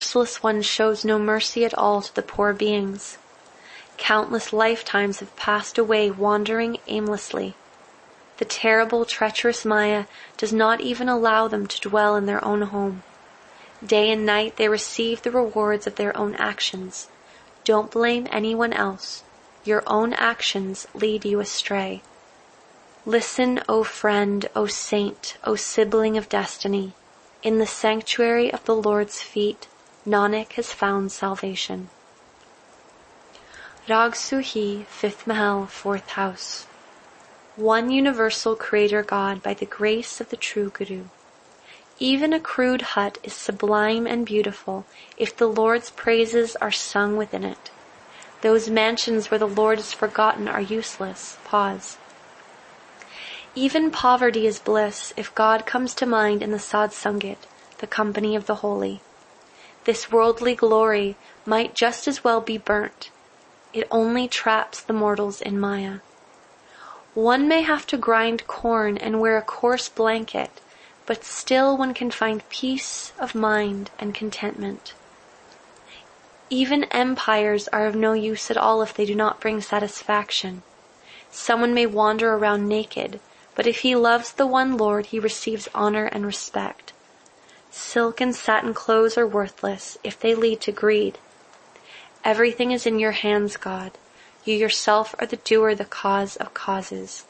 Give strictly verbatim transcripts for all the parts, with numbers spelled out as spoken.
merciless one shows no mercy at all to the poor beings. Countless lifetimes have passed away wandering aimlessly. The terrible, treacherous Maya does not even allow them to dwell in their own home. Day and night they receive the rewards of their own actions. Don't blame anyone else. Your own actions lead you astray. Listen, O friend, O saint, O sibling of destiny. In the sanctuary of the Lord's feet, Nanak has found salvation. Rag Suhi, fifth Mahal, fourth house. One universal creator God by the grace of the true Guru. Even a crude hut is sublime and beautiful if the Lord's praises are sung within it. Those mansions where the Lord is forgotten are useless. Pause. Even poverty is bliss if God comes to mind in the Sad Sangat, the company of the holy. This worldly glory might just as well be burnt. It only traps the mortals in Maya. One may have to grind corn and wear a coarse blanket, but still one can find peace of mind and contentment. Even empires are of no use at all if they do not bring satisfaction. Someone may wander around naked, but if he loves the one Lord, he receives honor and respect. Silk and satin clothes are worthless if they lead to greed. Everything is in your hands, God. You yourself are the doer, the cause of causes.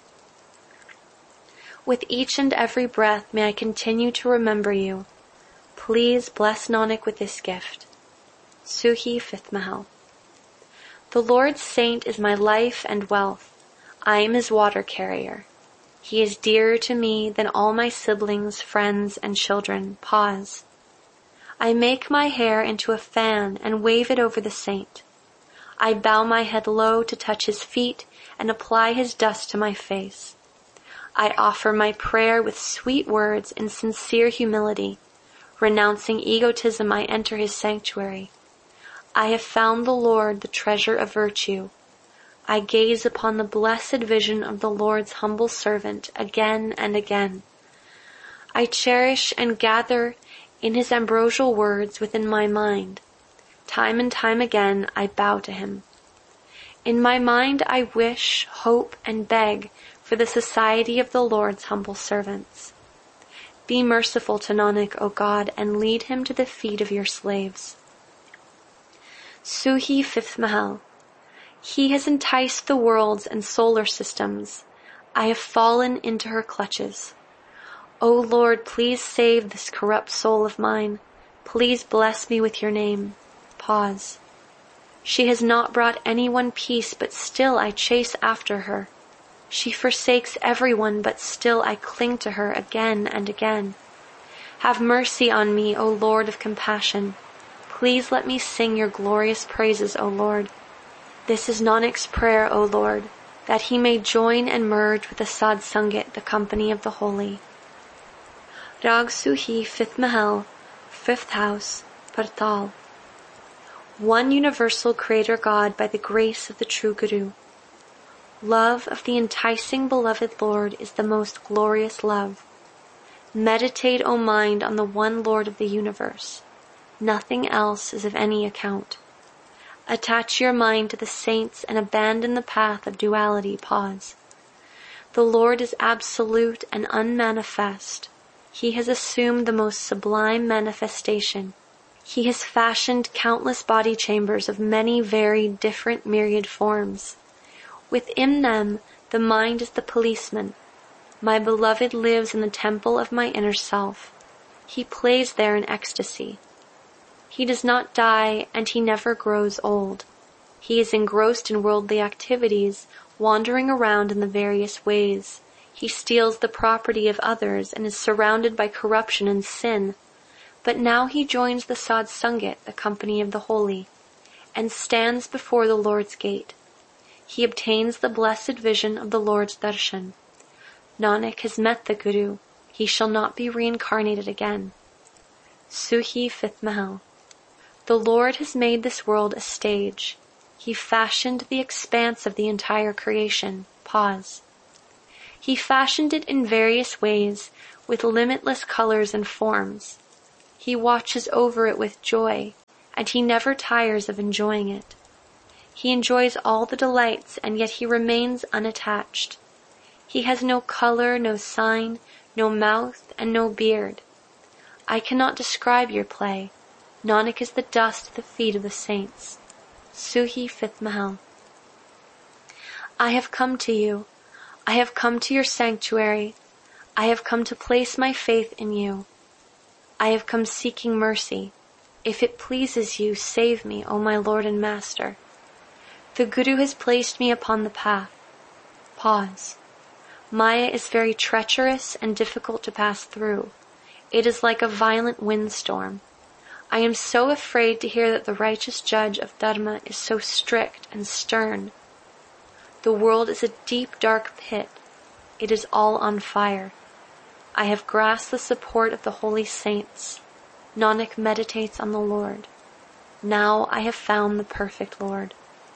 With each and every breath may I continue to remember you. Please bless Nanak with this gift. Suhi, fifth Mahal. The Lord's saint is my life and wealth. I am his water carrier. He is dearer to me than all my siblings, friends, and children. Pause. I make my hair into a fan and wave it over the saint. I bow my head low to touch his feet and apply his dust to my face. I offer my prayer with sweet words in sincere humility. Renouncing egotism, I enter his sanctuary. I have found the Lord, the treasure of virtue. I gaze upon the blessed vision of the Lord's humble servant again and again. I cherish and gather in his ambrosial words within my mind. Time and time again I bow to him. In my mind I wish, hope, and beg for the society of the Lord's humble servants. Be merciful to Nanak, O God, and lead him to the feet of your slaves. Suhi, fifth Mahal. He has enticed the worlds and solar systems. I have fallen into her clutches. O Lord, please save this corrupt soul of mine. Please bless me with your name. Pause. She has not brought anyone peace, but still I chase after her. She forsakes everyone, but still I cling to her again and again. Have mercy on me, O Lord of compassion. Please let me sing your glorious praises, O Lord. This is Nanak's prayer, O Lord, that he may join and merge with the Sad Sangat, the company of the holy. Rag Suhi, fifth Mahal, fifth house, Partal. One universal creator God by the grace of the true Guru. Love of the enticing beloved Lord is the most glorious love. Meditate, O mind, on the one Lord of the universe. Nothing else is of any account. Attach your mind to the saints and abandon the path of duality. Pause. The Lord is absolute and unmanifest. He has assumed the most sublime manifestation. He has fashioned countless body chambers of many varied, different myriad forms. Within them, the mind is the policeman. My beloved lives in the temple of my inner self. He plays there in ecstasy. He does not die, and he never grows old. He is engrossed in worldly activities, wandering around in the various ways. He steals the property of others and is surrounded by corruption and sin. But now he joins the Sad Sangat, the company of the holy, and stands before the Lord's gate. He obtains the blessed vision of the Lord's darshan. Nanak has met the Guru. He shall not be reincarnated again. Suhi, fifth Mahal. The Lord has made this world a stage. He fashioned the expanse of the entire creation. Pause. He fashioned it in various ways, with limitless colors and forms. He watches over it with joy. and he never tires of enjoying it. He enjoys all the delights, and yet he remains unattached. He has no color, no sign, no mouth, and no beard. I cannot describe your play. Nanak is the dust at the feet of the saints. Suhi, fifth Mahal. I have come to you. I have come to your sanctuary. I have come to place my faith in you. I have come seeking mercy. If it pleases you, save me, O my Lord and Master. The Guru has placed me upon the path. Pause. Maya is very treacherous and difficult to pass through. It is like a violent windstorm. I am so afraid to hear that the righteous judge of Dharma is so strict and stern. The world is a deep, dark pit. It is all on fire. I have grasped the support of the holy saints. Nanak meditates on the Lord. Now I have found the perfect Lord.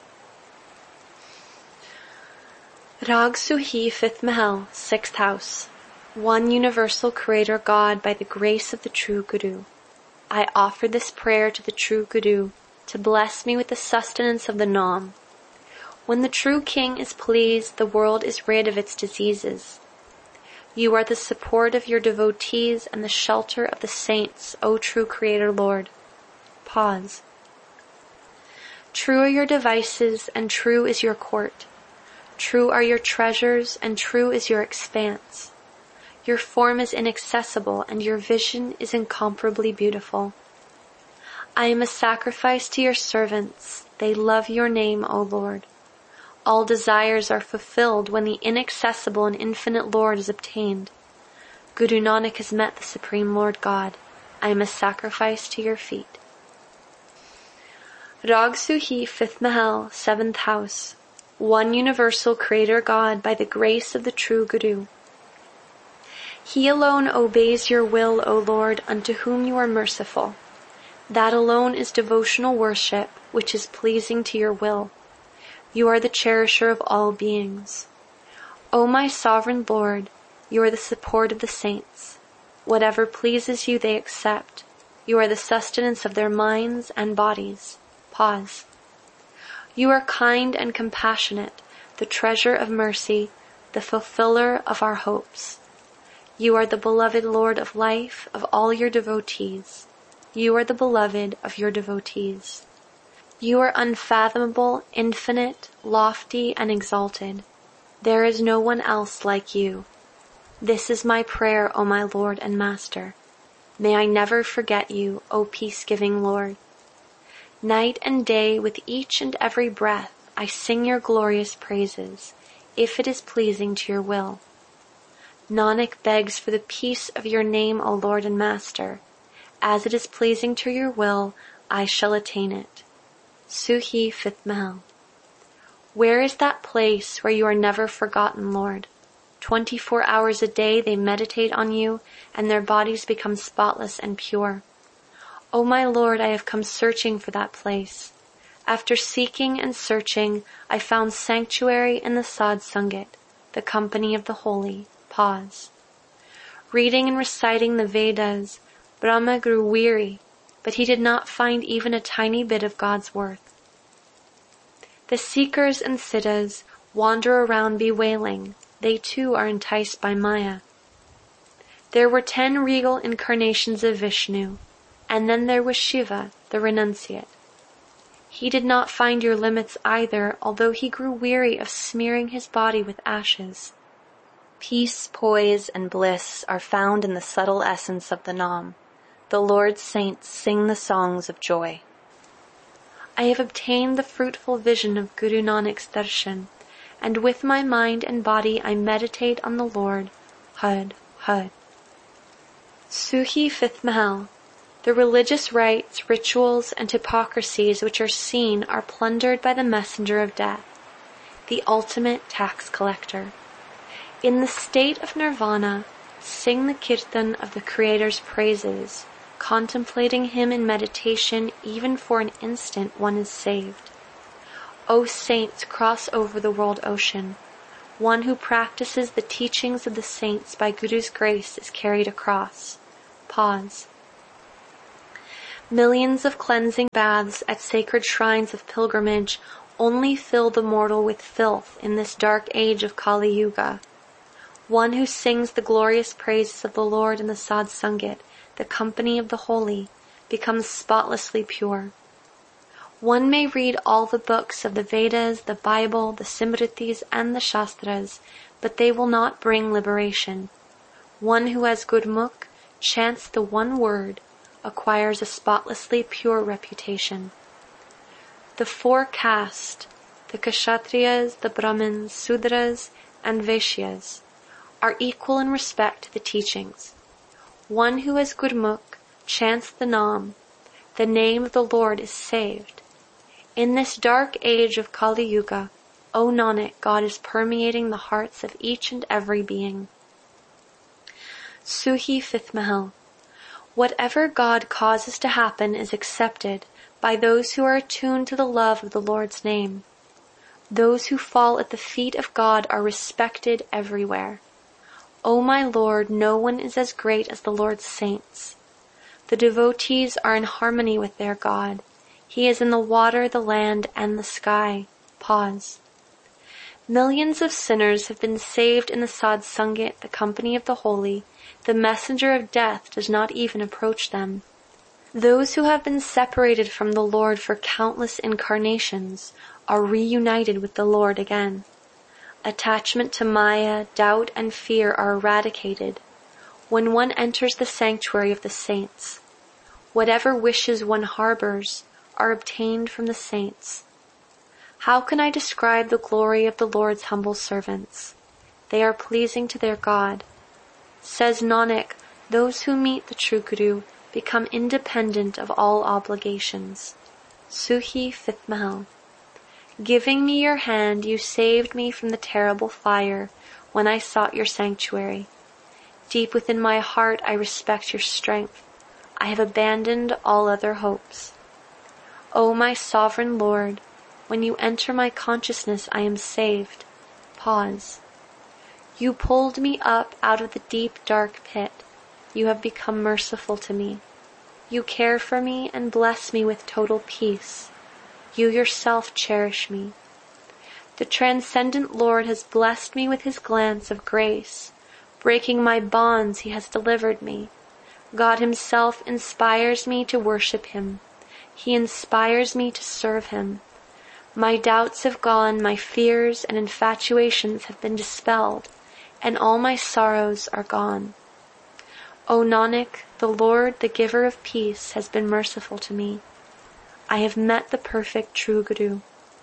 Rag Suhi, fifth Mahal, sixth house. One universal creator God by the grace of the true Guru. I offer this prayer to the true Guru to bless me with the sustenance of the Nam. When the true king is pleased, the world is rid of its diseases. You are the support of your devotees and the shelter of the saints, O true Creator Lord. Pause. True are your devices and true is your court. True are your treasures and true is your expanse. Your form is inaccessible and your vision is incomparably beautiful. I am a sacrifice to your servants. They love your name, O Lord. All desires are fulfilled when the inaccessible and infinite Lord is obtained. Guru Nanak has met the Supreme Lord God. I am a sacrifice to your feet. Rag Suhi, fifth Mahal, seventh house. One universal creator God by the grace of the true Guru. He alone obeys your will, O Lord, unto whom you are merciful. That alone is devotional worship, which is pleasing to your will. You are the cherisher of all beings. O my sovereign Lord, you are the support of the saints. Whatever pleases you they accept. You are the sustenance of their minds and bodies. Pause. You are kind and compassionate, the treasure of mercy, the fulfiller of our hopes. You are the beloved Lord of life of all your devotees. You are the beloved of your devotees. You are unfathomable, infinite, lofty, and exalted. There is no one else like you. This is my prayer, O my Lord and Master. May I never forget you, O peace-giving Lord. Night and day, with each and every breath, I sing your glorious praises, if it is pleasing to your will. Nanak begs for the peace of your name, O Lord and Master. As it is pleasing to your will, I shall attain it. Suhi, fifth Mahal. Where is that place where you are never forgotten, Lord? Twenty-four hours a day they meditate on you, and their bodies become spotless and pure. O my Lord, I have come searching for that place. After seeking and searching, I found sanctuary in the Sad Sangat, the company of the holy. Pause. Reading and reciting the Vedas, Brahma grew weary, but he did not find even a tiny bit of God's worth. The seekers and siddhas wander around bewailing. They too are enticed by Maya. There were ten regal incarnations of Vishnu, and then there was Shiva, the renunciate. He did not find your limits either, although he grew weary of smearing his body with ashes. Peace, poise, and bliss are found in the subtle essence of the Nam. The Lord's saints sing the songs of joy. I have obtained the fruitful vision of Guru Nanak's darshan, and with my mind and body I meditate on the Lord. Hud, Hud. Suhi, fifth Mahal. The religious rites, rituals, and hypocrisies which are seen are plundered by the messenger of death, the ultimate tax collector. In the state of nirvana, sing the kirtan of the Creator's praises. Contemplating him in meditation, even for an instant, one is saved. O saints, cross over the world ocean. One who practices the teachings of the saints by Guru's grace is carried across. Pause. Millions of cleansing baths at sacred shrines of pilgrimage only fill the mortal with filth in this dark age of Kali Yuga. One who sings the glorious praises of the Lord in the Sad Sangat, the company of the holy, becomes spotlessly pure. One may read all the books of the Vedas, the Bible, the Simritis, and the Shastras, but they will not bring liberation. One who has Gurmukh, chants the one word, acquires a spotlessly pure reputation. The four castes, the Kshatriyas, the Brahmins, Sudras, and Vaishyas, are equal in respect to the teachings. One who has Gurmukh, chants the Nam, the name of the Lord is saved. In this dark age of Kali Yuga, O Nanak, God is permeating the hearts of each and every being. Suhi Fifth Mahal. Whatever God causes to happen is accepted by those who are attuned to the love of the Lord's name. Those who fall at the feet of God are respected everywhere. O my Lord, no one is as great as the Lord's saints. The devotees are in harmony with their God. He is in the water, the land, and the sky. Pause. Millions of sinners have been saved in the Sad Sangat, the company of the holy. The messenger of death does not even approach them. Those who have been separated from the Lord for countless incarnations are reunited with the Lord again. Attachment to Maya, doubt, and fear are eradicated when one enters the sanctuary of the saints. Whatever wishes one harbors are obtained from the saints. How can I describe the glory of the Lord's humble servants? They are pleasing to their God. Says Nanak, those who meet the true Guru become independent of all obligations. Suhi Fifth Mahal. Giving me your hand, you saved me from the terrible fire when I sought your sanctuary. Deep within my heart I respect your strength. I have abandoned all other hopes. O my sovereign Lord, when you enter my consciousness I am saved. Pause. You pulled me up out of the deep dark pit. You have become merciful to me. You care for me and bless me with total peace. You yourself cherish me. The transcendent Lord has blessed me with his glance of grace. Breaking my bonds, he has delivered me. God himself inspires me to worship him. He inspires me to serve him. My doubts have gone, my fears and infatuations have been dispelled, and all my sorrows are gone. O Nanak, the Lord, the giver of peace, has been merciful to me. I have met the perfect true Guru.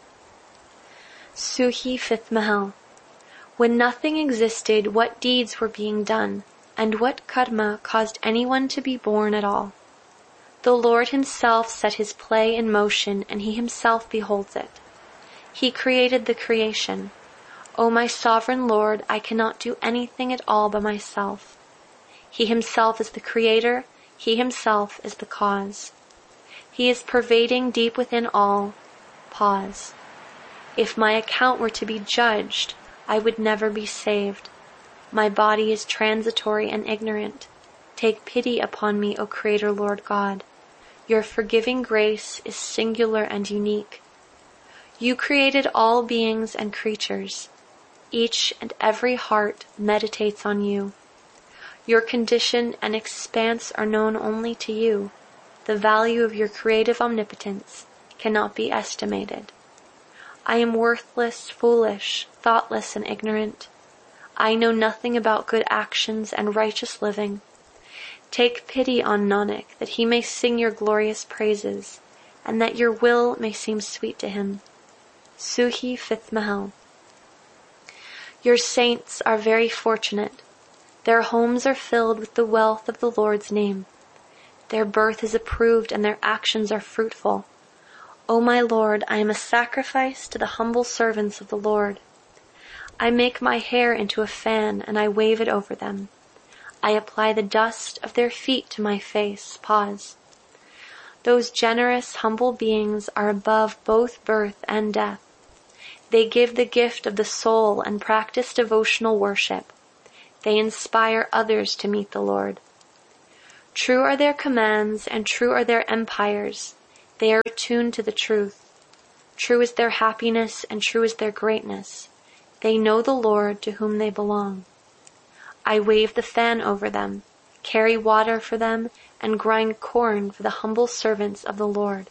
Suhi Fifth Mahal. When nothing existed, what deeds were being done, and what karma caused anyone to be born at all? The Lord himself set his play in motion, and he himself beholds it. He created the creation. O my sovereign Lord, I cannot do anything at all by myself. He himself is the creator, he himself is the cause. He is pervading deep within all. Pause. If my account were to be judged, I would never be saved. My body is transitory and ignorant. Take pity upon me, O Creator Lord God. Your forgiving grace is singular and unique. You created all beings and creatures. Each and every heart meditates on you. Your condition and expanse are known only to you. The value of your creative omnipotence cannot be estimated. I am worthless, foolish, thoughtless, and ignorant. I know nothing about good actions and righteous living. Take pity on Nanak, that he may sing your glorious praises, and that your will may seem sweet to him. Suhi Fifth Mahal. Your saints are very fortunate. Their homes are filled with the wealth of the Lord's name. Their birth is approved and their actions are fruitful. O my Lord, I am a sacrifice to the humble servants of the Lord. I make my hair into a fan and I wave it over them. I apply the dust of their feet to my face. Pause. Those generous, humble beings are above both birth and death. They give the gift of the soul and practice devotional worship. They inspire others to meet the Lord. True are their commands, and true are their empires. They are attuned to the truth. True is their happiness, and true is their greatness. They know the Lord to whom they belong. I wave the fan over them, carry water for them, and grind corn for the humble servants of the Lord.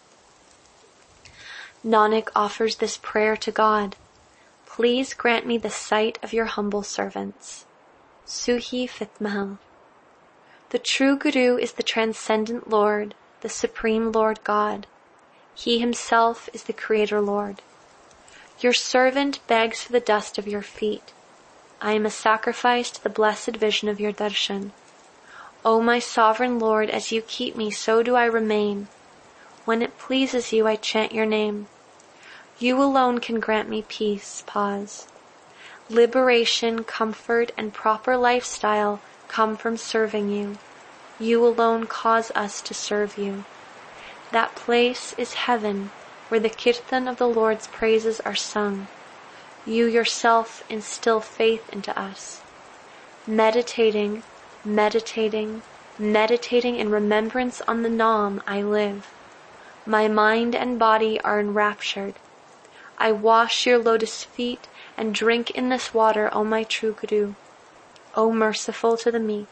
Nanak offers this prayer to God. Please grant me the sight of your humble servants. Suhi Fifth Mahal. The true Guru is the transcendent Lord, the Supreme Lord God. He himself is the Creator Lord. Your servant begs for the dust of your feet. I am a sacrifice to the blessed vision of your darshan. O my sovereign Lord, as you keep me, so do I remain. When it pleases you, I chant your name. You alone can grant me peace. Pause. Liberation, comfort, and proper lifestyle come from serving you. You alone cause us to serve you. That place is heaven, where the kirtan of the Lord's praises are sung. You yourself instill faith into us. Meditating, meditating, meditating in remembrance on the Naam, I live. My mind and body are enraptured. I wash your lotus feet and drink in this water, O my true Guru, O merciful to the meek.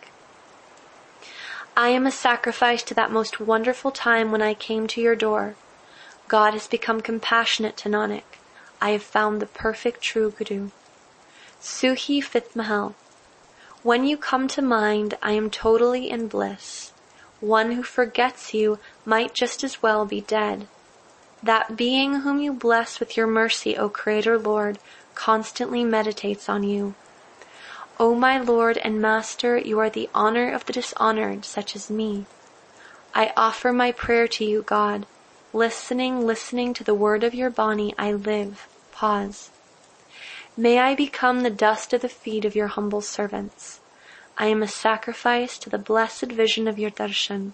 I am a sacrifice to that most wonderful time when I came to your door. God has become compassionate to Nanak. I have found the perfect true Guru. Suhi Fifth Mahal. When you come to mind, I am totally in bliss. One who forgets you might just as well be dead. That being whom you bless with your mercy, O Creator Lord, constantly meditates on you. O my Lord and Master, you are the honor of the dishonored, such as me. I offer my prayer to you, God. Listening, listening to the word of your Bani, I live. Pause. May I become the dust of the feet of your humble servants. I am a sacrifice to the blessed vision of your darshan.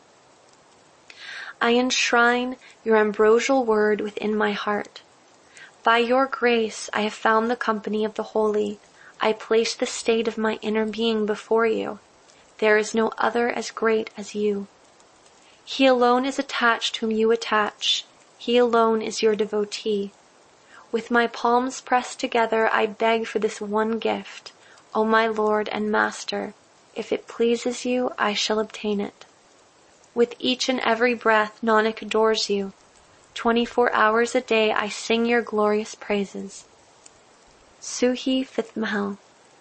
I enshrine your ambrosial word within my heart. By your grace, I have found the company of the holy. I place the state of my inner being before you. There is no other as great as you. He alone is attached whom you attach. He alone is your devotee. With my palms pressed together, I beg for this one gift. O my Lord and Master, if it pleases you, I shall obtain it. With each and every breath, Nanak adores you. Twenty-four hours a day, I sing your glorious praises. Suhi Fifth Mahal.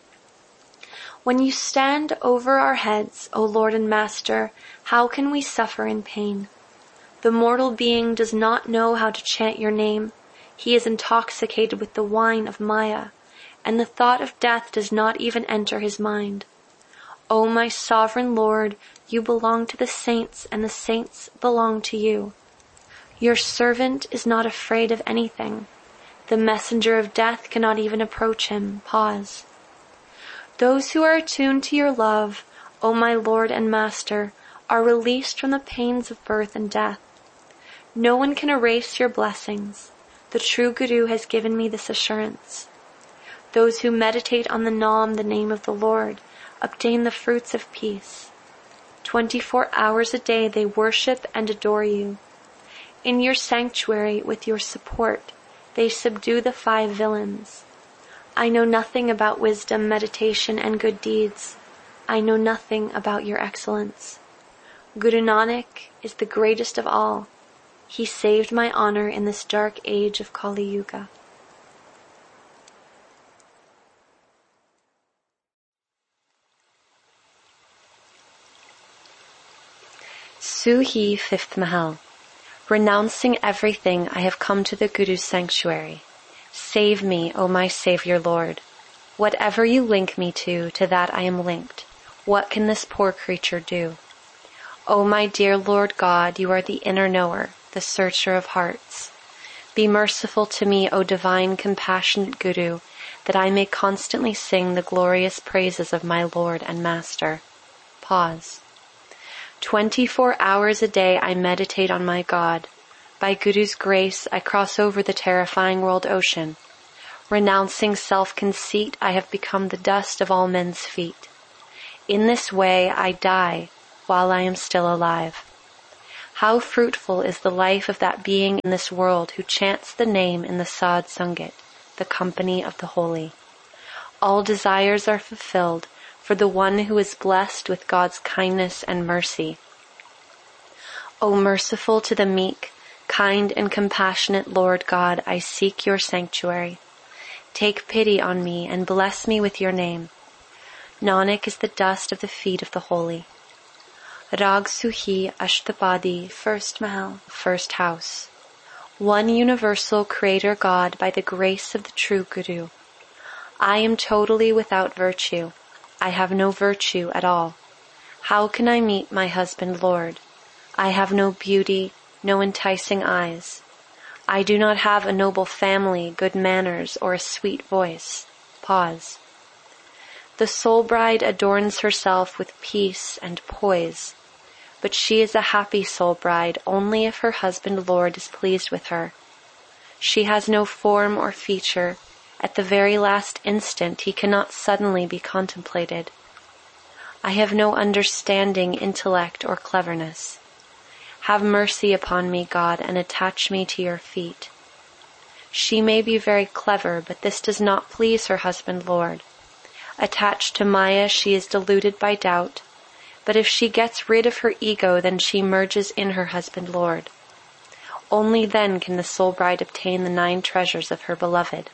When you stand over our heads, O Lord and Master, how can we suffer in pain? The mortal being does not know how to chant your name. He is intoxicated with the wine of Maya, and the thought of death does not even enter his mind. O my sovereign Lord, you belong to the saints, and the saints belong to you. Your servant is not afraid of anything. The messenger of death cannot even approach him. Pause. Those who are attuned to your love, O my Lord and Master, are released from the pains of birth and death. No one can erase your blessings. The true Guru has given me this assurance. Those who meditate on the Naam, the name of the Lord, obtain the fruits of peace. Twenty-four hours a day they worship and adore you. In your sanctuary, with your support, they subdue the five villains. I know nothing about wisdom, meditation, and good deeds. I know nothing about your excellence. Guru Nanak is the greatest of all. He saved my honor in this dark age of Kali Yuga. Suhi Fifth Mahal. Renouncing everything, I have come to the Guru's sanctuary. Save me, O my Savior Lord. Whatever you link me to, to that I am linked. What can this poor creature do? O my dear Lord God, you are the inner knower, the searcher of hearts. Be merciful to me, O divine, compassionate Guru, that I may constantly sing the glorious praises of my Lord and Master. Pause. Twenty-four hours a day I meditate on my God. By Guru's grace, I cross over the terrifying world ocean. Renouncing self-conceit, I have become the dust of all men's feet. In this way, I die, while I am still alive. How fruitful is the life of that being in this world who chants the name in the Sad Sangat, the company of the holy. All desires are fulfilled for the one who is blessed with God's kindness and mercy. O merciful to the meek, kind and compassionate Lord God, I seek your sanctuary. Take pity on me and bless me with your name. Nanak is the dust of the feet of the holy. Rag Suhi Ashtapadi, first Mahal, first house. One universal Creator God by the grace of the true Guru. I am totally without virtue. I have no virtue at all. How can I meet my husband Lord? I have no beauty, no enticing eyes. I do not have a noble family, good manners, or a sweet voice. Pause. The soul bride adorns herself with peace and poise, but she is a happy soul bride only if her husband Lord is pleased with her. She has no form or feature. At the very last instant he cannot suddenly be contemplated. I have no understanding, intellect, or cleverness. Have mercy upon me, God, and attach me to your feet. She may be very clever, but this does not please her husband Lord. Attached to Maya, she is deluded by doubt, but if she gets rid of her ego, then she merges in her husband Lord. Only then can the soul bride obtain the nine treasures of her beloved.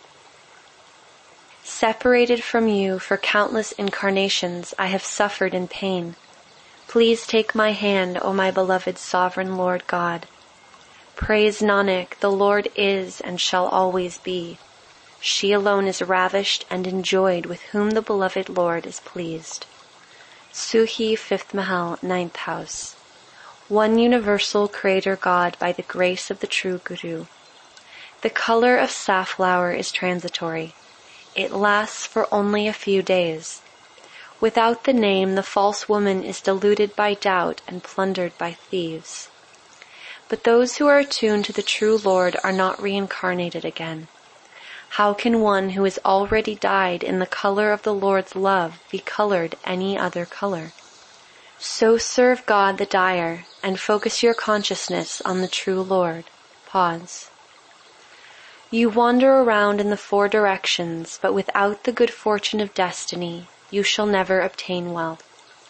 Separated from you for countless incarnations, I have suffered in pain. Please take my hand, O my beloved sovereign Lord God. Praise Nanak, the Lord is and shall always be. She alone is ravished and enjoyed with whom the beloved Lord is pleased. Suhi, fifth Mahal, ninth house. One universal Creator God by the grace of the true Guru. The color of safflower is transitory. It lasts for only a few days. Without the name, the false woman is deluded by doubt and plundered by thieves. But those who are attuned to the true Lord are not reincarnated again. How can one who has already died in the color of the Lord's love be colored any other color? So serve God the dyer and focus your consciousness on the true Lord. Pause. You wander around in the four directions, but without the good fortune of destiny, you shall never obtain wealth.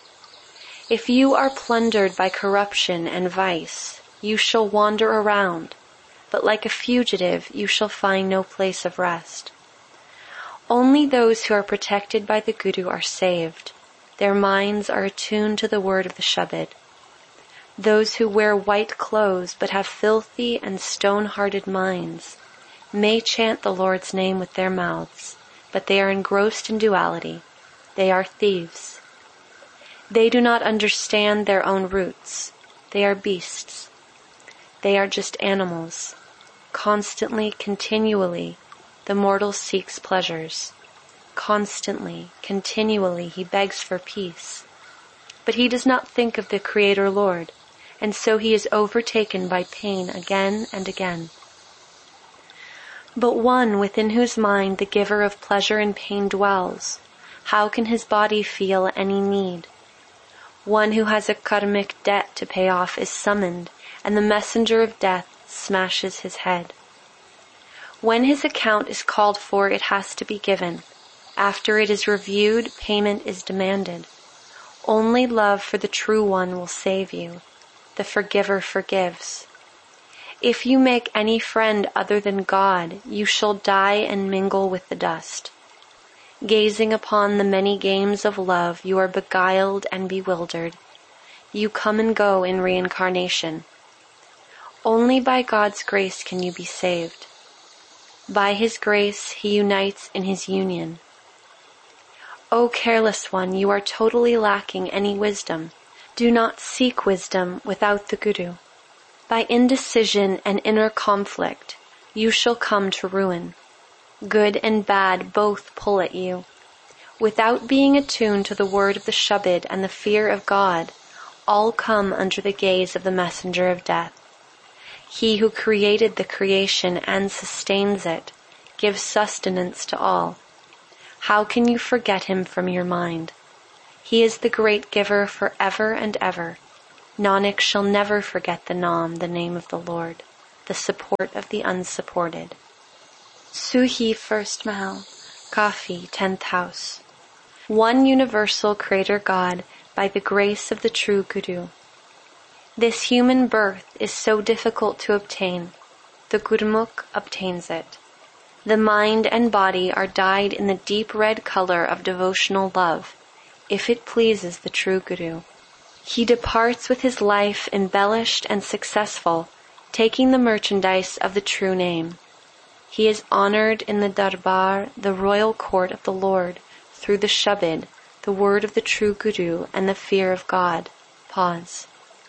If you are plundered by corruption and vice, you shall wander around, but like a fugitive you shall find no place of rest. Only those who are protected by the Guru are saved. Their minds are attuned to the word of the Shabad. Those who wear white clothes but have filthy and stone-hearted minds may chant the Lord's name with their mouths, but they are engrossed in duality. They are thieves. They do not understand their own roots. They are beasts. They are just animals. Constantly, continually, the mortal seeks pleasures. Constantly, continually, he begs for peace. But he does not think of the Creator Lord, and so he is overtaken by pain again and again. But one within whose mind the giver of pleasure and pain dwells, how can his body feel any need? One who has a karmic debt to pay off is summoned, and the messenger of death smashes his head. When his account is called for, it has to be given. After it is reviewed, payment is demanded. Only love for the true one will save you. The forgiver forgives. If you make any friend other than God, you shall die and mingle with the dust. Gazing upon the many games of love, you are beguiled and bewildered. You come and go in reincarnation. Only by God's grace can you be saved. By His grace, He unites in His union. O careless one, you are totally lacking any wisdom. Do not seek wisdom without the Guru. By indecision and inner conflict, you shall come to ruin. Good and bad both pull at you. Without being attuned to the word of the Shabad and the fear of God, all come under the gaze of the messenger of death. He who created the creation and sustains it, gives sustenance to all. How can you forget Him from your mind? He is the great giver for ever and ever. Nanak shall never forget the Naam, the name of the Lord, the support of the unsupported. Suhi, first Mahal. Kafi, tenth house. One universal Creator God by the grace of the true Guru. This human birth is so difficult to obtain. The Gurmukh obtains it. The mind and body are dyed in the deep red color of devotional love, if it pleases the true Guru. He departs with his life embellished and successful, taking the merchandise of the true name. He is honored in the Darbar, the royal court of the Lord, through the Shabad, the word of the true Guru, and the fear of God. Pause.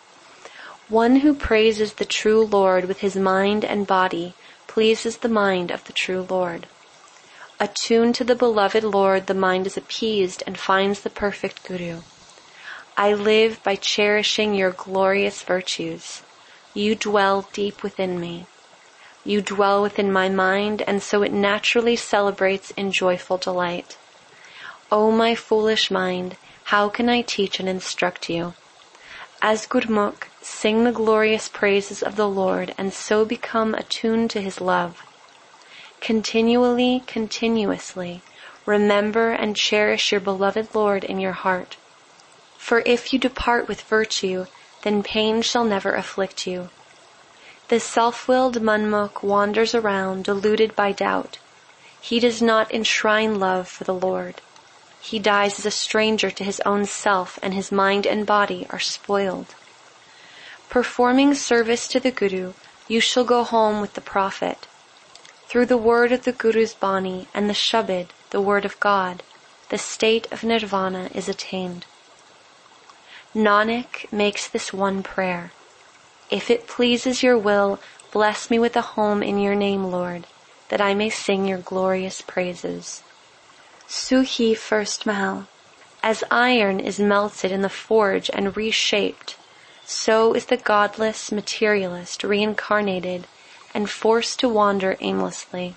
One who praises the true Lord with his mind and body pleases the mind of the true Lord. Attuned to the beloved Lord, the mind is appeased and finds the perfect Guru. I live by cherishing your glorious virtues. You dwell deep within me. You dwell within my mind, and so it naturally celebrates in joyful delight. O my foolish mind, how can I teach and instruct you? As Gurmukh, sing the glorious praises of the Lord, and so become attuned to his love. Continually, continuously, remember and cherish your beloved Lord in your heart. For if you depart with virtue, then pain shall never afflict you. The self-willed Manmukh wanders around, deluded by doubt. He does not enshrine love for the Lord. He dies as a stranger to his own self, and his mind and body are spoiled. Performing service to the Guru, you shall go home with the Prophet. Through the word of the Guru's Bani and the Shabad, the word of God, the state of Nirvana is attained. Nanak makes this one prayer. If it pleases your will, bless me with a home in your name, Lord, that I may sing your glorious praises. Suhi, first Mahal. As iron is melted in the forge and reshaped, so is the godless materialist reincarnated and forced to wander aimlessly.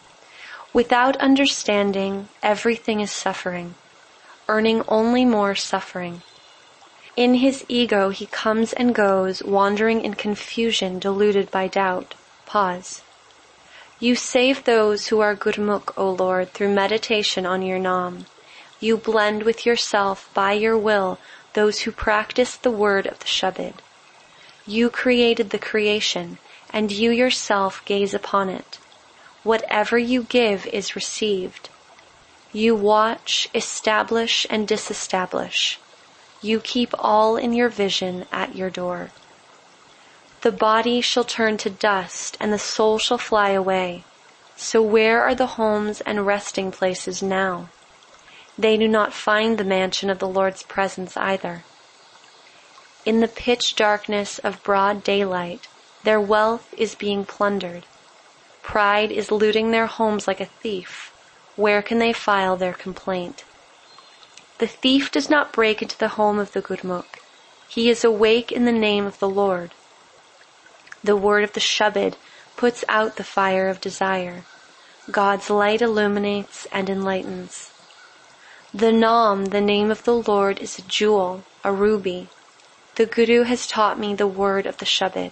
Without understanding, everything is suffering, earning only more suffering. In his ego he comes and goes, wandering in confusion, deluded by doubt. Pause. You save those who are Gurmukh, O Lord, through meditation on your Naam. You blend with yourself by your will those who practice the word of the Shabad. You created the creation, and you yourself gaze upon it. Whatever you give is received. You watch, establish, and disestablish. You keep all in your vision at your door. The body shall turn to dust, and the soul shall fly away. So where are the homes and resting places now? They do not find the mansion of the Lord's presence either. In the pitch darkness of broad daylight, their wealth is being plundered. Pride is looting their homes like a thief. Where can they file their complaint? The thief does not break into the home of the Gurmukh. He is awake in the name of the Lord. The word of the Shabad puts out the fire of desire. God's light illuminates and enlightens. The Naam, the name of the Lord, is a jewel, a ruby. The Guru has taught me the word of the Shabad.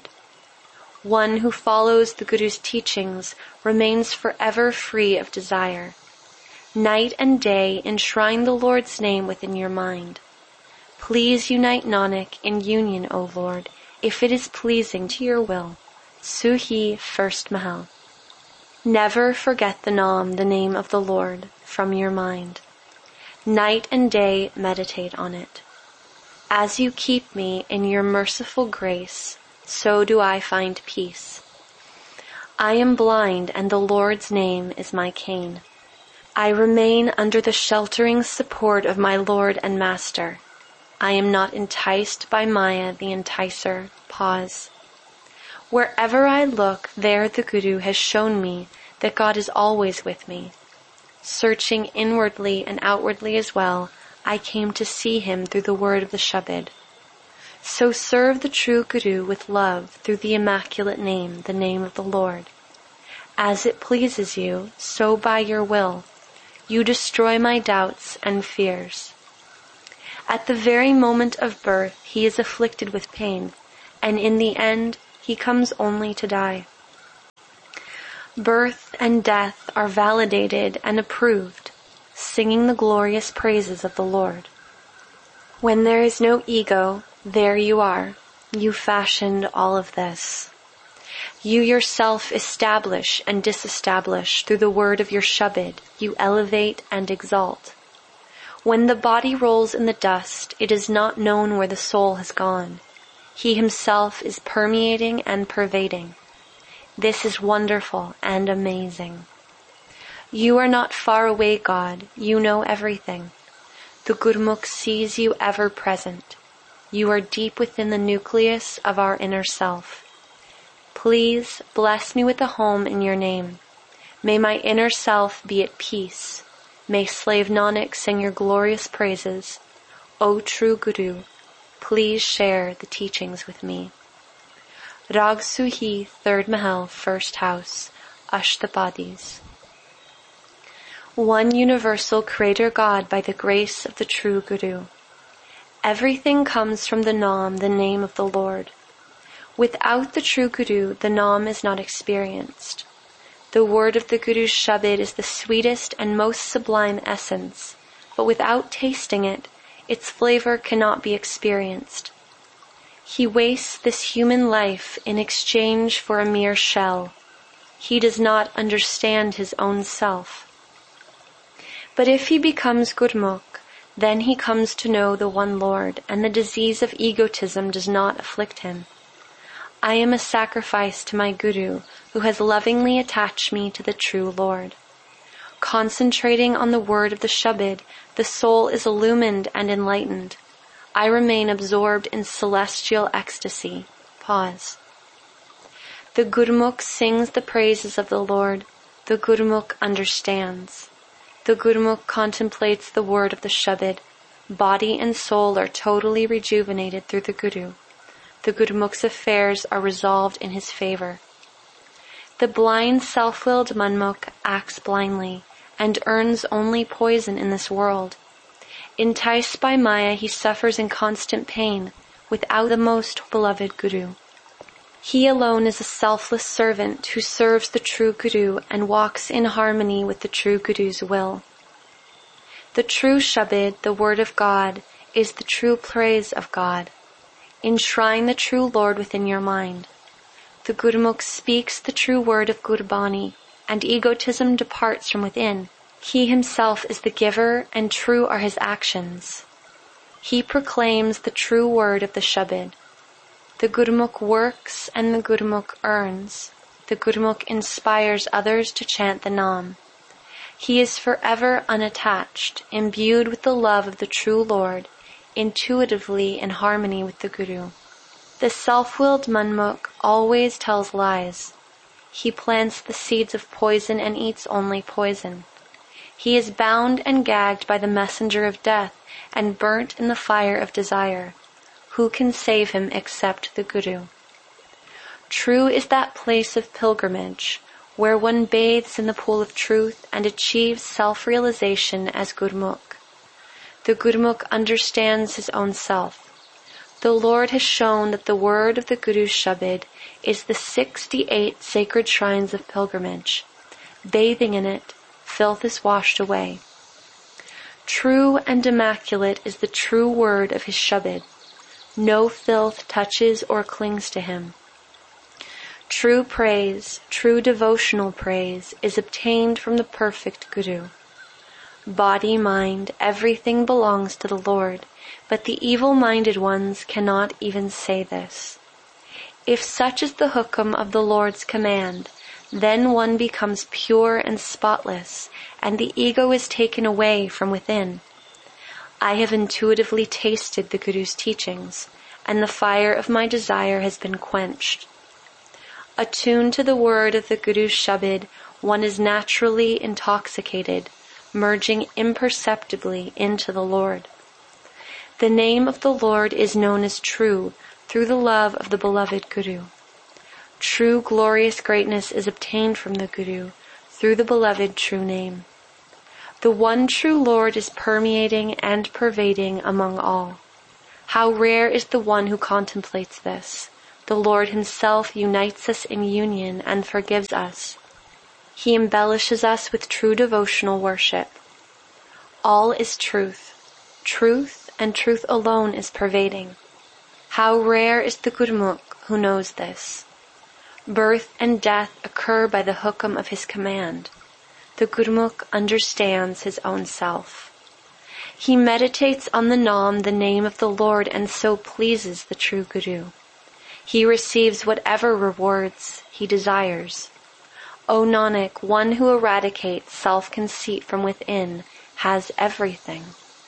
One who follows the Guru's teachings remains forever free of desire. Night and day enshrine the Lord's name within your mind. Please unite Nanak in union, O Lord, if it is pleasing to your will. Suhi, first Mahal. Never forget the Naam, the name of the Lord, from your mind. Night and day meditate on it. As you keep me in your merciful grace, so do I find peace. I am blind, and the Lord's name is my cane. I remain under the sheltering support of my Lord and Master. I am not enticed by Maya, the enticer. Pause. Wherever I look, there the Guru has shown me that God is always with me. Searching inwardly and outwardly as well, I came to see him through the word of the Shabad. So serve the true Guru with love through the immaculate name, the name of the Lord. As it pleases you, so by your will, you destroy my doubts and fears. At the very moment of birth, he is afflicted with pain, and in the end, he comes only to die. Birth and death are validated and approved, singing the glorious praises of the Lord. When there is no ego, there you are. You fashioned all of this. You yourself establish and disestablish through the word of your Shabad. You elevate and exalt. When the body rolls in the dust, it is not known where the soul has gone. He himself is permeating and pervading. This is wonderful and amazing. You are not far away, God. You know everything. The Gurmukh sees you ever present. You are deep within the nucleus of our inner self. Please bless me with a home in your name. May my inner self be at peace. May slave Nanak sing your glorious praises. O true Guru, please share the teachings with me. Rag Suhi, third Mahal, first house, Ashtapadis. One universal Creator God by the grace of the true Guru. Everything comes from the Naam, the name of the Lord. Without the true Guru, the Naam is not experienced. The word of the Guru's Shabad is the sweetest and most sublime essence, but without tasting it, its flavor cannot be experienced. He wastes this human life in exchange for a mere shell. He does not understand his own self. But if he becomes Gurmukh, then he comes to know the one Lord, and the disease of egotism does not afflict him. I am a sacrifice to my Guru, who has lovingly attached me to the true Lord. Concentrating on the word of the Shabad, the soul is illumined and enlightened. I remain absorbed in celestial ecstasy. Pause. The Gurmukh sings the praises of the Lord. The Gurmukh understands. The Gurmukh contemplates the word of the Shabad. Body and soul are totally rejuvenated through the Guru. The Gurmukh's affairs are resolved in his favor. The blind, self-willed Manmukh acts blindly and earns only poison in this world. Enticed by Maya, he suffers in constant pain without the most beloved Guru. He alone is a selfless servant who serves the true Guru and walks in harmony with the true Guru's will. The true Shabad, the word of God, is the true praise of God. Enshrine the true Lord within your mind. The Gurmukh speaks the true word of Gurbani, and egotism departs from within. He himself is the giver, and true are his actions. He proclaims the true word of the Shabad. The Gurmukh works and the Gurmukh earns. The Gurmukh inspires others to chant the Naam. He is forever unattached, imbued with the love of the true Lord, intuitively in harmony with the Guru. The self-willed Manmukh always tells lies. He plants the seeds of poison and eats only poison. He is bound and gagged by the messenger of death and burnt in the fire of desire. Who can save him except the Guru? True is that place of pilgrimage where one bathes in the pool of truth and achieves self-realization as Gurmukh. The Gurmukh understands his own self. The Lord has shown that the word of the Guru's Shabad is the sixty-eight sacred shrines of pilgrimage. Bathing in it, filth is washed away. True and immaculate is the true word of his Shabad. No filth touches or clings to him. True praise, true devotional praise, is obtained from the perfect Guru. Body, mind, everything belongs to the Lord, but the evil-minded ones cannot even say this. If such is the hukam of the Lord's command, then one becomes pure and spotless, and the ego is taken away from within. I have intuitively tasted the Guru's teachings, and the fire of my desire has been quenched. Attuned to the word of the Guru's Shabad, one is naturally intoxicated, merging imperceptibly into the Lord. The name of the Lord is known as true through the love of the beloved Guru. True glorious greatness is obtained from the Guru through the beloved true name. The one true Lord is permeating and pervading among all. How rare is the one who contemplates this. The Lord himself unites us in union and forgives us. He embellishes us with true devotional worship. All is truth. Truth and truth alone is pervading. How rare is the Gurmukh who knows this. Birth and death occur by the hukam of his command. The Gurmukh understands his own self. He meditates on the Nam, the name of the Lord, and so pleases the true Guru. He receives whatever rewards he desires. O Nanak, one who eradicates self-conceit from within has everything.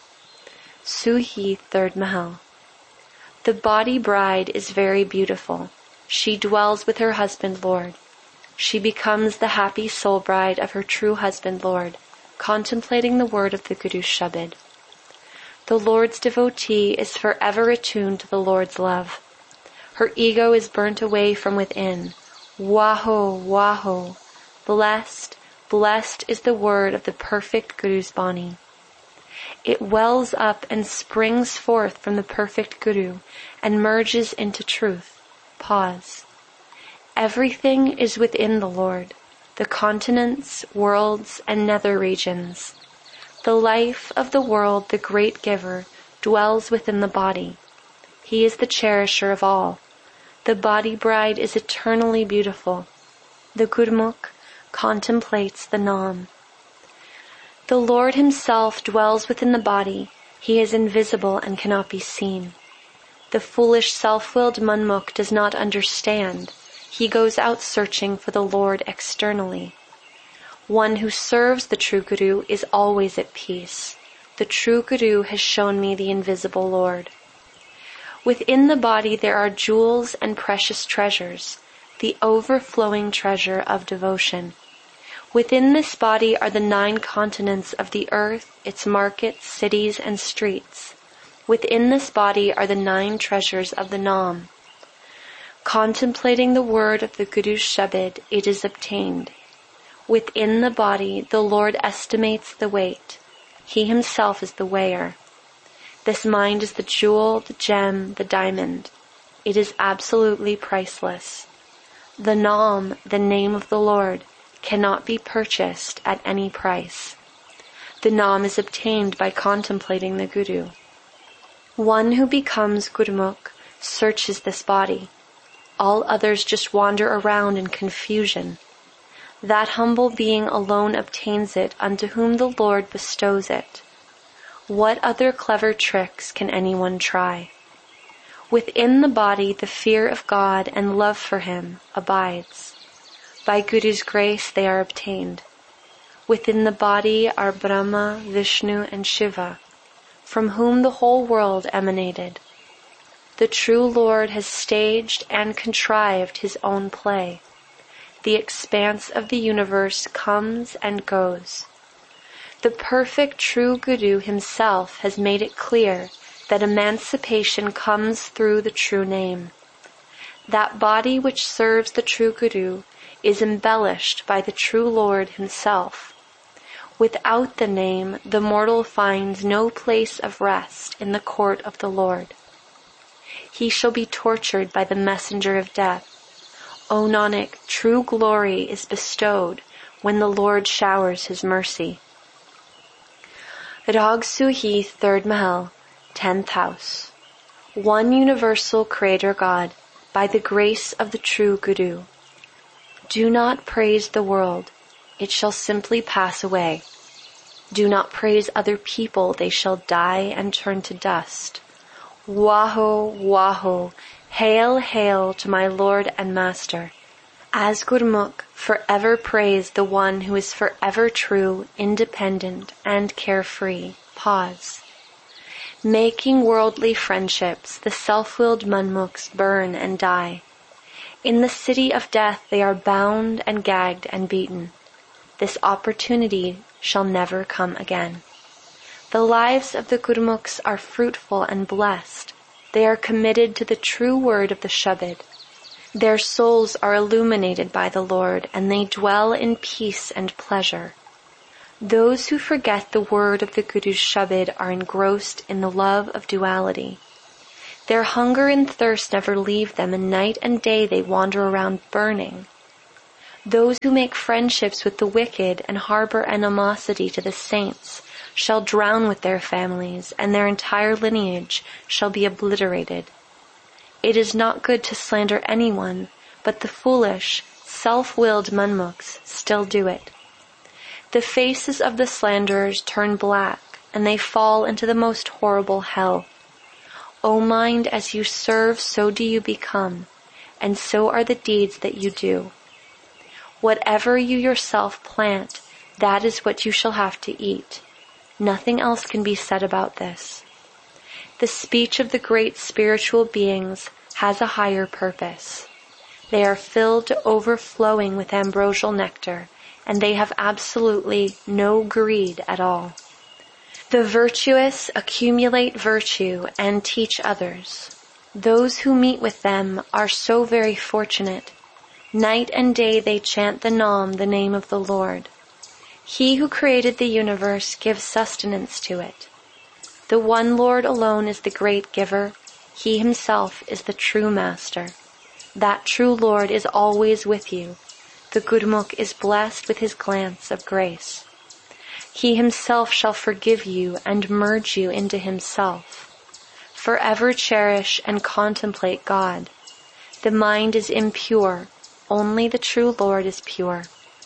Suhi, third Mahal. The body bride is very beautiful. She dwells with her husband Lord. She becomes the happy soul bride of her true husband Lord, contemplating the word of the Guru Shabad. The Lord's devotee is forever attuned to the Lord's love. Her ego is burnt away from within. Waho, Waho. Blessed, blessed is the word of the perfect Guru's Bani. It wells up and springs forth from the perfect Guru and merges into truth. Pause. Everything is within the Lord, the continents, worlds, and nether regions. The life of the world, the great giver, dwells within the body. He is the cherisher of all. The body bride is eternally beautiful. The Gurmukh contemplates the Nam. The Lord himself dwells within the body. He is invisible and cannot be seen. The foolish self-willed Manmukh does not understand. He goes out searching for the Lord externally. One who serves the true Guru is always at peace. The true Guru has shown me the invisible Lord. Within the body there are jewels and precious treasures, the overflowing treasure of devotion. Within this body are the nine continents of the earth, its markets, cities, and streets. Within this body are the nine treasures of the Nam. Contemplating the word of the Guru's Shabad, it is obtained. Within the body, the Lord estimates the weight. He himself is the weigher. This mind is the jewel, the gem, the diamond. It is absolutely priceless. The Nam, the name of the Lord, cannot be purchased at any price. The Nam is obtained by contemplating the Guru. One who becomes Gurmukh searches this body. All others just wander around in confusion. That humble being alone obtains it, unto whom the Lord bestows it. What other clever tricks can anyone try? Within the body, the fear of God and love for Him abides. By Guru's grace they are obtained. Within the body are Brahma, Vishnu, and Shiva, from whom the whole world emanated. The true Lord has staged and contrived His own play. The expanse of the universe comes and goes. The perfect true Guru himself has made it clear that emancipation comes through the true name. That body which serves the true Guru is embellished by the true Lord himself. Without the name, the mortal finds no place of rest in the court of the Lord. He shall be tortured by the messenger of death. O Nanak, true glory is bestowed when the Lord showers His mercy. Rag Suhi, third Mahal, tenth house. One universal Creator God, by the grace of the true Guru. Do not praise the world, it shall simply pass away. Do not praise other people, they shall die and turn to dust. Waho, Waho, hail, hail to my Lord and Master. As Gurmukh, forever praise the one who is forever true, independent, and carefree. Pause. Making worldly friendships, the self-willed Manmukhs burn and die. In the city of death they are bound and gagged and beaten. This opportunity shall never come again. The lives of the Gurmukhs are fruitful and blessed. They are committed to the true word of the Shabad. Their souls are illuminated by the Lord, and they dwell in peace and pleasure. Those who forget the word of the Guru's Shabad are engrossed in the love of duality. Their hunger and thirst never leave them, and night and day they wander around burning. Those who make friendships with the wicked and harbor animosity to the saints shall drown with their families, and their entire lineage shall be obliterated. It is not good to slander anyone, but the foolish, self-willed manmukhs still do it. The faces of the slanderers turn black, and they fall into the most horrible hell. O mind, as you serve, so do you become, and so are the deeds that you do. Whatever you yourself plant, that is what you shall have to eat. Nothing else can be said about this. The speech of the great spiritual beings has a higher purpose. They are filled to overflowing with ambrosial nectar, and they have absolutely no greed at all. The virtuous accumulate virtue and teach others. Those who meet with them are so very fortunate. Night and day they chant the Nam, the name of the Lord. He who created the universe gives sustenance to it. The one Lord alone is the great giver. He himself is the true master. That true Lord is always with you. The Gurmukh is blessed with his glance of grace. He himself shall forgive you and merge you into himself. Forever cherish and contemplate God. The mind is impure. Only the true Lord is pure.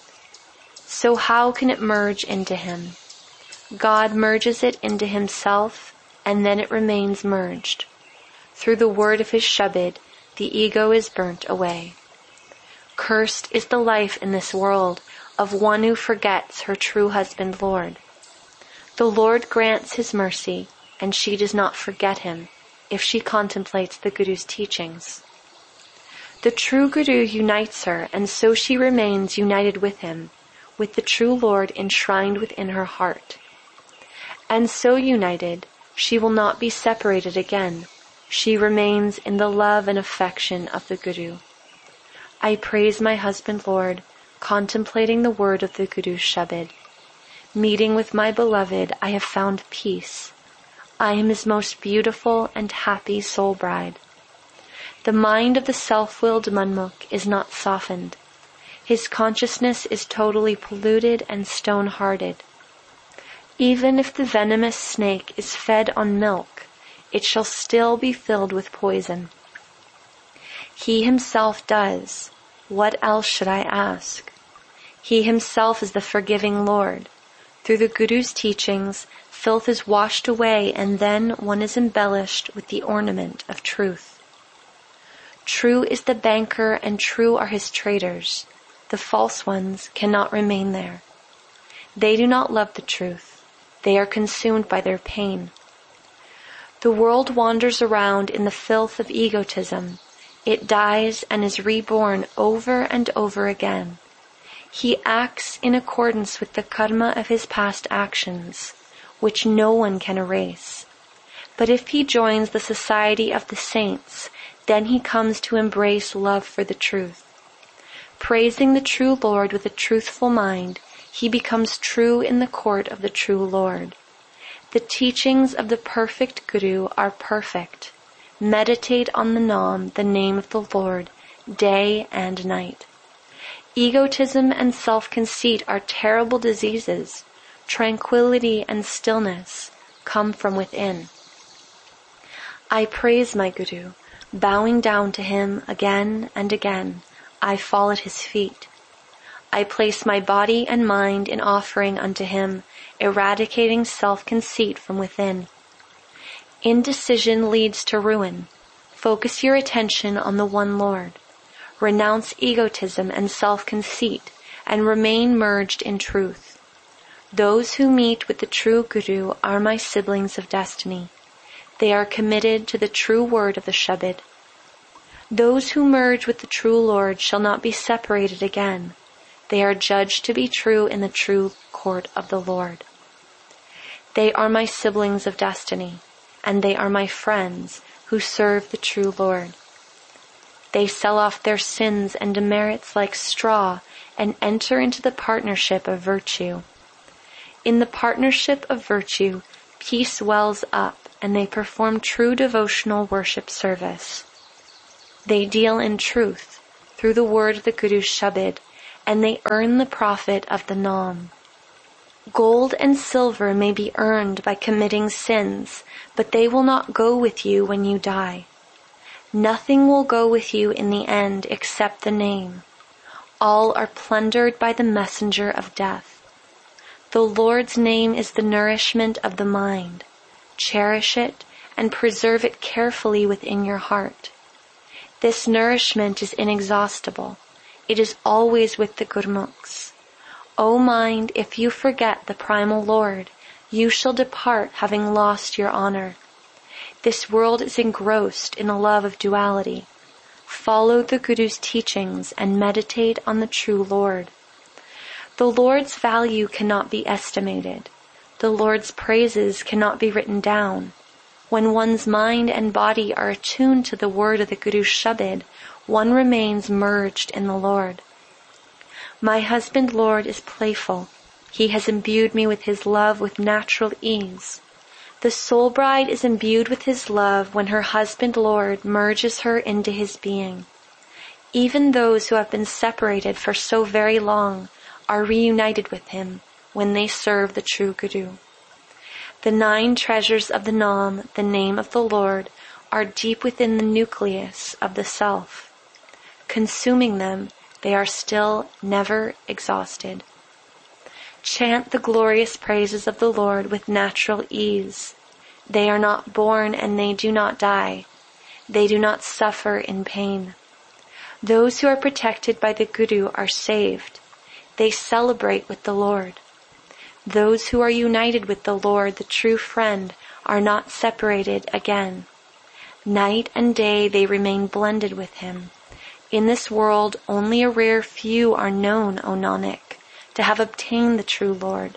So how can it merge into him? God merges it into himself, and then it remains merged. Through the word of his Shabad, the ego is burnt away. Cursed is the life in this world of one who forgets her true husband Lord. The Lord grants his mercy, and she does not forget him if she contemplates the Guru's teachings. The true Guru unites her, and so she remains united with him, with the true Lord enshrined within her heart. And so united, she will not be separated again. She remains in the love and affection of the Guru. I praise my husband Lord, contemplating the word of the Guru's Shabad. Meeting with my beloved, I have found peace. I am his most beautiful and happy soul bride. The mind of the self-willed manmukh is not softened. His consciousness is totally polluted and stone-hearted. Even if the venomous snake is fed on milk, it shall still be filled with poison. He himself does. What else should I ask? He himself is the forgiving Lord. Through the Guru's teachings, filth is washed away, and then one is embellished with the ornament of truth. True is the banker, and true are his traders. The false ones cannot remain there. They do not love the truth. They are consumed by their pain. The world wanders around in the filth of egotism. It dies and is reborn over and over again. He acts in accordance with the karma of his past actions, which no one can erase. But if he joins the society of the saints, then he comes to embrace love for the truth. Praising the true Lord with a truthful mind, he becomes true in the court of the true Lord. The teachings of the perfect Guru are perfect. Meditate on the Nam, the name of the Lord, day and night. Egotism and self-conceit are terrible diseases. Tranquility and stillness come from within. I praise my Guru. Bowing down to him again and again, I fall at his feet. I place my body and mind in offering unto him, eradicating self-conceit from within. Indecision leads to ruin. Focus your attention on the one Lord. Renounce egotism and self-conceit, and remain merged in truth. Those who meet with the true Guru are my siblings of destiny. They are committed to the true word of the Shabad. Those who merge with the true Lord shall not be separated again. They are judged to be true in the true court of the Lord. They are my siblings of destiny, and they are my friends who serve the true Lord. They sell off their sins and demerits like straw and enter into the partnership of virtue. In the partnership of virtue, peace wells up, and they perform true devotional worship service. They deal in truth through the word of the Guru's Shabad, and they earn the profit of the Naam. Gold and silver may be earned by committing sins, but they will not go with you when you die. Nothing will go with you in the end except the name. All are plundered by the messenger of death. The Lord's name is the nourishment of the mind. Cherish it and preserve it carefully within your heart. This nourishment is inexhaustible. It is always with the Gurmukhs. O mind, if you forget the primal Lord, you shall depart having lost your honor. This world is engrossed in a love of duality. Follow the Guru's teachings and meditate on the true Lord. The Lord's value cannot be estimated. The Lord's praises cannot be written down. When one's mind and body are attuned to the word of the Guru's Shabad, one remains merged in the Lord. My husband Lord is playful. He has imbued me with his love with natural ease. The soul bride is imbued with his love when her husband Lord merges her into his being. Even those who have been separated for so very long are reunited with him when they serve the true Guru. The nine treasures of the Naam, the name of the Lord, are deep within the nucleus of the self. Consuming them, they are still never exhausted. Chant the glorious praises of the Lord with natural ease. They are not born and they do not die. They do not suffer in pain. Those who are protected by the Guru are saved. They celebrate with the Lord. Those who are united with the Lord, the true friend, are not separated again. Night and day they remain blended with him. In this world, only a rare few are known, O Nanak, to have obtained the true Lord.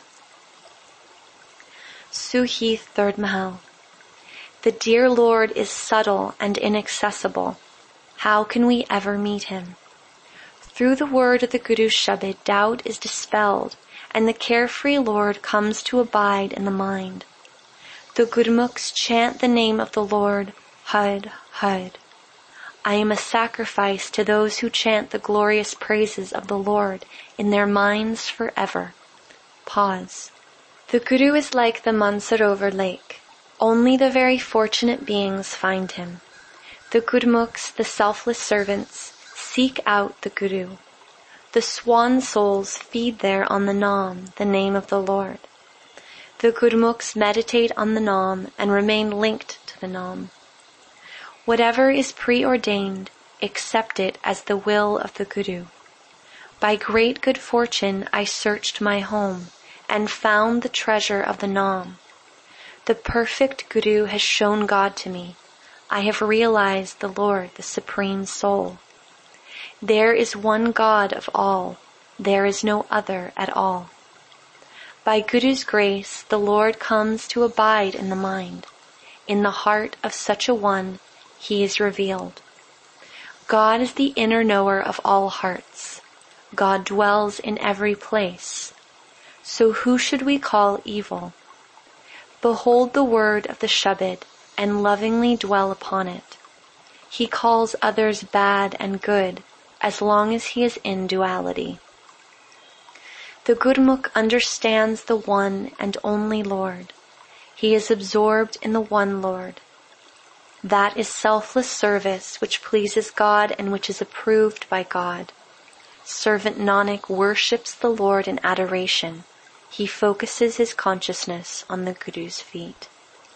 Suhi, third Mahal. The dear Lord is subtle and inaccessible. How can we ever meet him? Through the word of the Guru's Shabad, doubt is dispelled, and the carefree Lord comes to abide in the mind. The Gurmukhs chant the name of the Lord, Had, Had. I am a sacrifice to those who chant the glorious praises of the Lord in their minds forever. Pause. The Guru is like the Mansarovar lake. Only the very fortunate beings find him. The Gurmukhs, the selfless servants, seek out the Guru. The swan souls feed there on the Naam, the name of the Lord. The Gurmukhs meditate on the Naam and remain linked to the Naam. Whatever is preordained, accept it as the will of the Guru. By great good fortune I searched my home and found the treasure of the Naam. The perfect Guru has shown God to me. I have realized the Lord, the Supreme Soul. There is one God of all. There is no other at all. By Guru's grace, the Lord comes to abide in the mind. In the heart of such a one, he is revealed. God is the inner knower of all hearts. God dwells in every place. So who should we call evil? Behold the word of the Shabad and lovingly dwell upon it. He calls others bad and good as long as he is in duality. The Gurmukh understands the one and only Lord. He is absorbed in the one Lord. That is selfless service which pleases God and which is approved by God. Servant Nanak worships the Lord in adoration. He focuses his consciousness on the Guru's feet.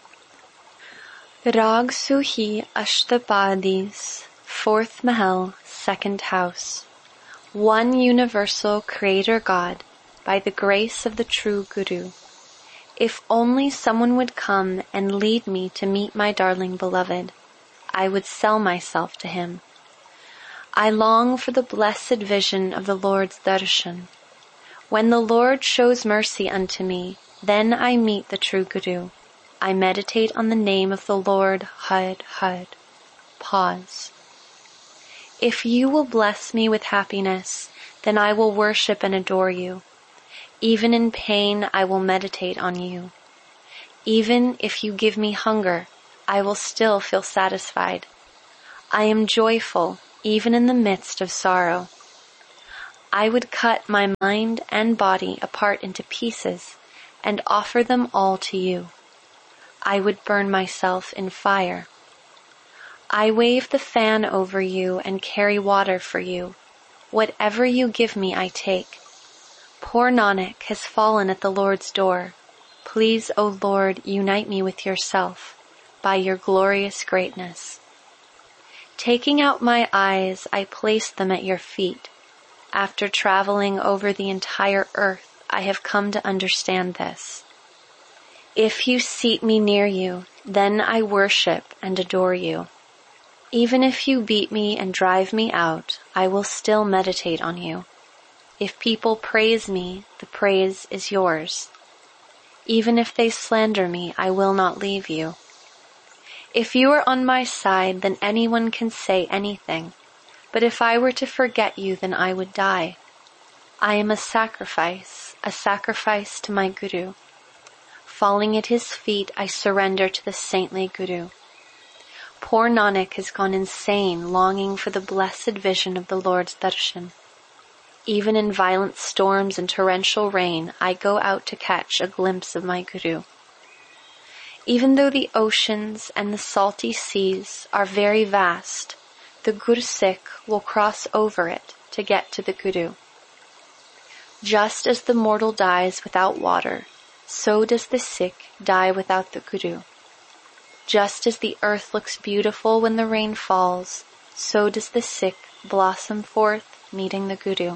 Rag Suhi Ashtapadis, fourth Mahal, second house. One universal Creator God, by the grace of the true Guru. If only someone would come and lead me to meet my darling beloved, I would sell myself to him. I long for the blessed vision of the Lord's darshan. When the Lord shows mercy unto me, then I meet the true Guru. I meditate on the name of the Lord, Had, Had. Pause. If you will bless me with happiness, then I will worship and adore you. Even in pain, I will meditate on you. Even if you give me hunger, I will still feel satisfied. I am joyful even in the midst of sorrow. I would cut my mind and body apart into pieces and offer them all to you. I would burn myself in fire. I wave the fan over you and carry water for you. Whatever you give me, I take. Poor Nanak has fallen at the Lord's door. Please, O Lord, unite me with yourself by your glorious greatness. Taking out my eyes, I place them at your feet. After traveling over the entire earth, I have come to understand this. If you seat me near you, then I worship and adore you. Even if you beat me and drive me out, I will still meditate on you. If people praise me, the praise is yours. Even if they slander me, I will not leave you. If you are on my side, then anyone can say anything. But if I were to forget you, then I would die. I am a sacrifice, a sacrifice to my Guru. Falling at his feet, I surrender to the saintly Guru. Poor Nanak has gone insane, longing for the blessed vision of the Lord's darshan. Even in violent storms and torrential rain, I go out to catch a glimpse of my Guru. Even though the oceans and the salty seas are very vast, the Gursikh will cross over it to get to the Guru. Just as the mortal dies without water, so does the Sikh die without the Guru. Just as the earth looks beautiful when the rain falls, so does the Sikh blossom forth, meeting the Guru.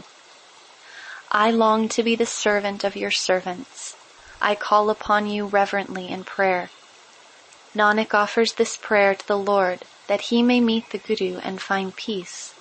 I long to be the servant of your servants. I call upon you reverently in prayer. Nanak offers this prayer to the Lord that he may meet the Guru and find peace.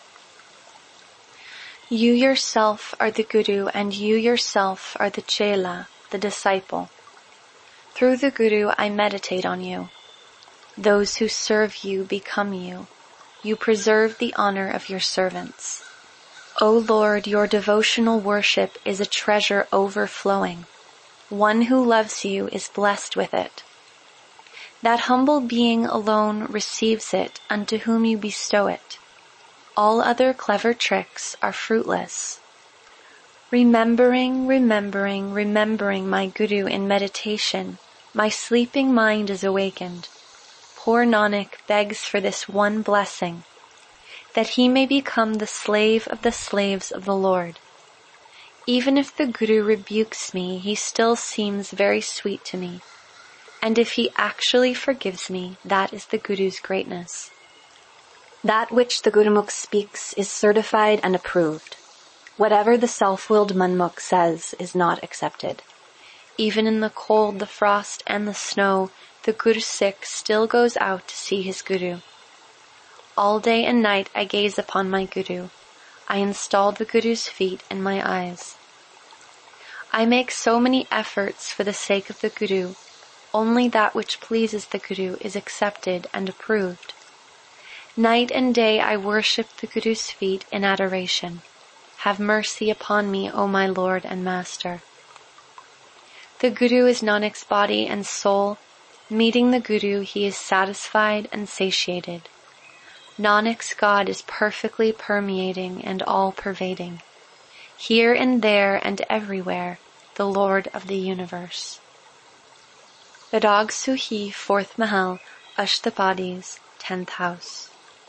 You yourself are the Guru and you yourself are the Chela, the disciple. Through the Guru I meditate on you. Those who serve you become you. You preserve the honor of your servants. O Lord, your devotional worship is a treasure overflowing. One who loves you is blessed with it. That humble being alone receives it unto whom you bestow it. All other clever tricks are fruitless. Remembering, remembering, remembering my Guru in meditation, my sleeping mind is awakened. Poor Nanak begs for this one blessing, that he may become the slave of the slaves of the Lord. Even if the Guru rebukes me, he still seems very sweet to me. And if he actually forgives me, that is the Guru's greatness. That which the Gurumukh speaks is certified and approved. Whatever the self-willed Manmukh says is not accepted. Even in the cold, the frost, and the snow, the Gursikh still goes out to see his Guru. All day and night I gaze upon my Guru. I install the Guru's feet in my eyes. I make so many efforts for the sake of the Guru. Only that which pleases the Guru is accepted and approved. Night and day I worship the Guru's feet in adoration. Have mercy upon me, O my Lord and Master. The Guru is Nanak's body and soul. Meeting the Guru, he is satisfied and satiated. Nanak's God is perfectly permeating and all-pervading. Here and there and everywhere, the Lord of the universe. Virag Suhi, fourth Mahal, Ashtapadis, tenth house.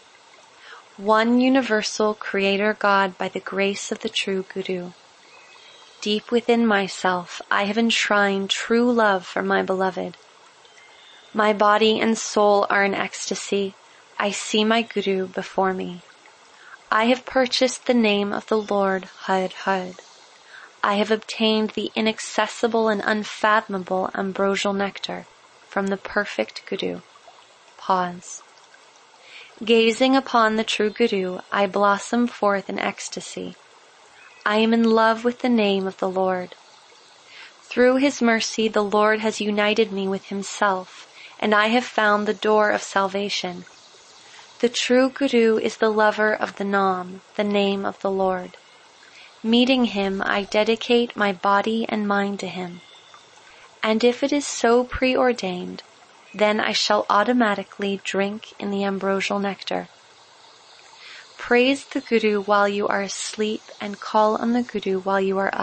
One universal Creator God by the grace of the true Guru. Deep within myself, I have enshrined true love for my beloved. My body and soul are in ecstasy. I see my Guru before me. I have purchased the name of the Lord Har Har. I have obtained the inaccessible and unfathomable ambrosial nectar from the perfect Guru. Pause. Gazing upon the true Guru, I blossom forth in ecstasy. I am in love with the name of the Lord. Through his mercy, the Lord has united me with himself, and I have found the door of salvation. The true Guru is the lover of the Nam, the name of the Lord. Meeting him, I dedicate my body and mind to him. And if it is so preordained, then I shall automatically drink in the ambrosial nectar. Praise the Guru while you are asleep and call on the Guru while you are up.